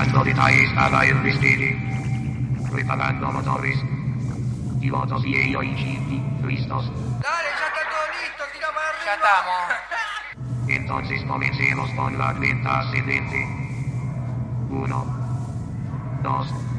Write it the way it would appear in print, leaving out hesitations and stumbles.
Desplegando detalles para el despegue. Preparando motores. Pilotos y AIGT listos. Dale, ya está todo listo, tira para arriba. Ya estamos. Entonces comencemos con la cuenta ascendente. 1, 2,